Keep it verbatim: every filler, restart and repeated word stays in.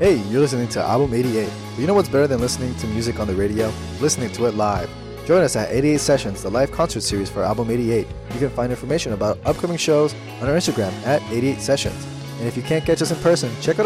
Hey, you're listening to Album eighty-eight. But you know what's better than listening to music on the radio? Listening to it live. Join us at eighty-eight Sessions, the live concert series for Album eighty-eight. You can find information about upcoming shows on our Instagram at eighty-eight Sessions. And if you can't catch us in person, check out